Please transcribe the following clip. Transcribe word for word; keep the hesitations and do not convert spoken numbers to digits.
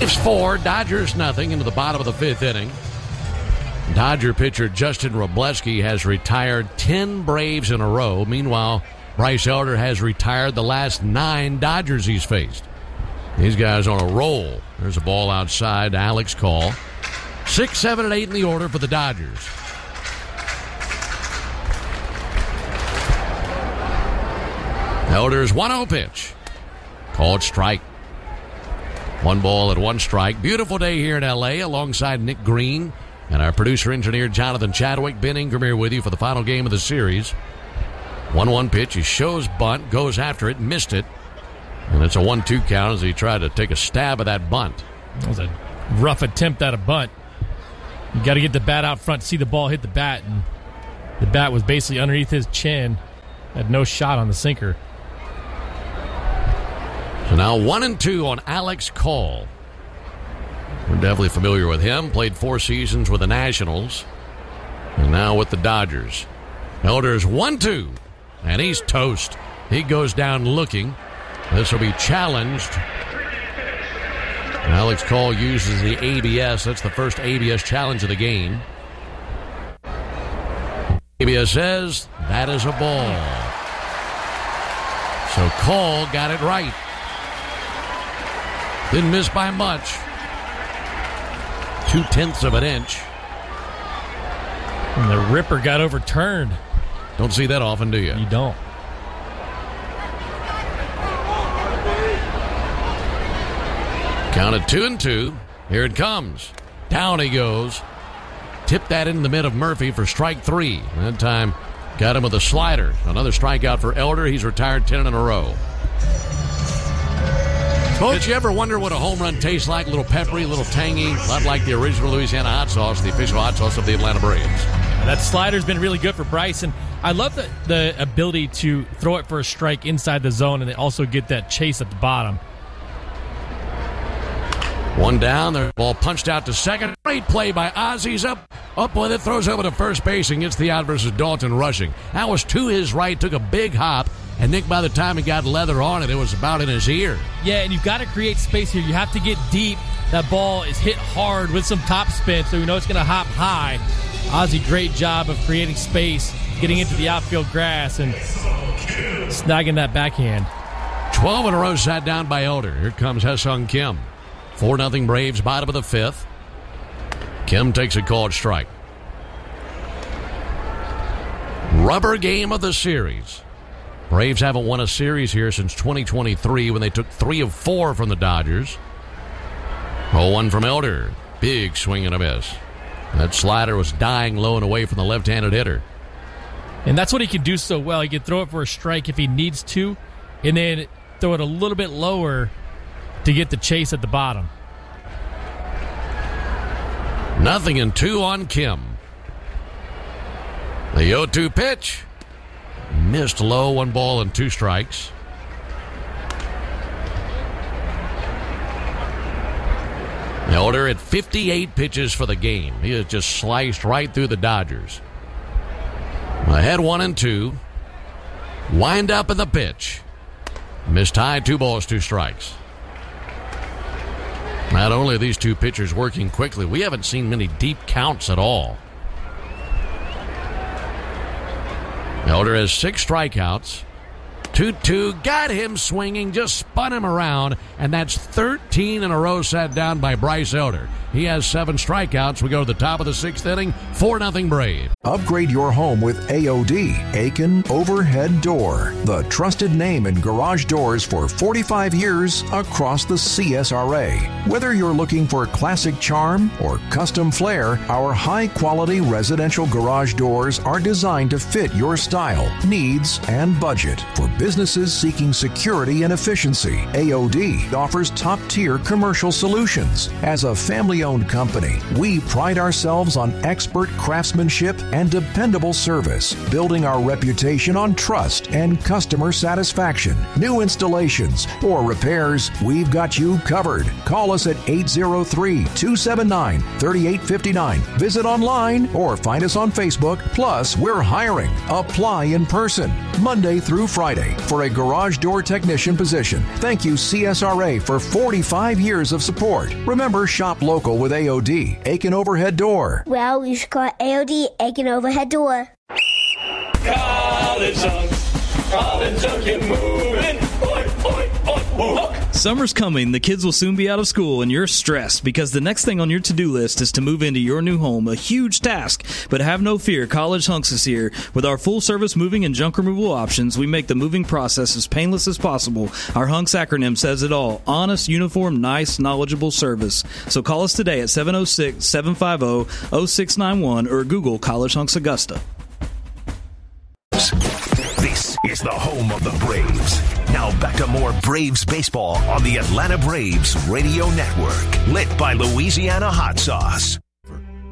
It's four, Dodgers nothing into the bottom of the fifth inning. Dodger pitcher Justin Wrobleski has retired ten Braves in a row. Meanwhile, Bryce Elder has retired the last nine Dodgers he's faced. These guys on a roll. There's a ball outside to Alex Call. Six, seven, and eight in the order for the Dodgers. Elder's one oh pitch. Called strike. One ball and one strike. Beautiful day here in L A alongside Nick Green and our producer-engineer Jonathan Chadwick. Ben Ingram here with you for the final game of the series. one one pitch. He shows bunt, goes after it, missed it. And it's a one two count as he tried to take a stab at that bunt. That was a rough attempt at a bunt. You got to get the bat out front to see the ball hit the bat. And the bat was basically underneath his chin. Had no shot on the sinker. So now one and two on Alex Call. We're definitely familiar with him. Played four seasons with the Nationals. And now with the Dodgers. Elder's one two. And he's toast. He goes down looking. This will be challenged. Alex Call uses the A B S. That's the first A B S challenge of the game. A B S says that is a ball. So Call got it right. Didn't miss by much. Two-tenths of an inch. And the ripper got overturned. Don't see that often, do you? You don't. Count at two and two. Here it comes. Down he goes. Tipped that in the mid of Murphy for strike three. That time got him with a slider. Another strikeout for Elder. He's retired ten in a row. Folks, you ever wonder what a home run tastes like? A little peppery, a little tangy, a lot like the original Louisiana hot sauce, the official hot sauce of the Atlanta Braves. That slider's been really good for Bryce, and I love the, the ability to throw it for a strike inside the zone and then also get that chase at the bottom. One down, the ball punched out to second. Great play by Ozzy's up, up with it, throws over to first base and gets the out versus Dalton rushing. That was to his right, took a big hop, and Nick, by the time he got leather on it, it was about in his ear. Yeah, and you've got to create space here. You have to get deep. That ball is hit hard with some top spin, so you know it's going to hop high. Ozzy, great job of creating space, getting into the outfield grass, and snagging that backhand. twelve in a row sat down by Elder. Here comes Ha-Seong Kim. four nothing Braves, bottom of the fifth. Kim takes a called strike. Rubber game of the series. Braves haven't won a series here since twenty twenty-three when they took three of four from the Dodgers. oh one from Elder. Big swing and a miss. That slider was dying low and away from the left-handed hitter. And that's what he can do so well. He can throw it for a strike if he needs to, and then throw it a little bit lower to get the chase at the bottom. Nothing in two on Kim. The oh two pitch. Missed low, one ball and two strikes. Elder at fifty-eight pitches for the game. He has just sliced right through the Dodgers. Ahead one and two. Wind up in the pitch. Missed high, two balls, two strikes. Not only are these two pitchers working quickly, we haven't seen many deep counts at all. Elder has six strikeouts. two two, got him swinging, just spun him around, and that's thirteen in a row sat down by Bryce Elder. He has seven strikeouts. We go to the top of the sixth inning, four nothing Braves. Upgrade your home with A O D, Aiken Overhead Door, the trusted name in garage doors for forty-five years across the C S R A. Whether you're looking for classic charm or custom flair, our high-quality residential garage doors are designed to fit your style, needs, and budget. For businesses seeking security and efficiency, A O D offers top-tier commercial solutions. As a family-owned company, we pride ourselves on expert craftsmanship and dependable service, building our reputation on trust and customer satisfaction. New installations or repairs, we've got you covered. Call us at eight oh three, two seven nine, three eight five nine. Visit online or find us on Facebook. Plus, we're hiring. Apply in person, Monday through Friday. Raleigh for a garage door technician position. Thank you, C S R A, for forty-five years of support. Remember, shop local with A O D, Aiken Overhead Door. Well, you should call A O D, Aiken Overhead Door. College Hunks, College Hunk, you're moving. Oi, oi, oi, oi. Summer's coming, the kids will soon be out of school, and you're stressed because the next thing on your to-do list is to move into your new home, a huge task. But have no fear, College Hunks is here. With our full-service moving and junk removal options, we make the moving process as painless as possible. Our Hunks acronym says it all. Honest, uniform, nice, knowledgeable service. So call us today at seven oh six, seven five oh, oh six nine one or Google College Hunks Augusta. This is the home of the Braves. Now back to more Braves baseball on the Atlanta Braves Radio Network. Lit by Louisiana Hot Sauce.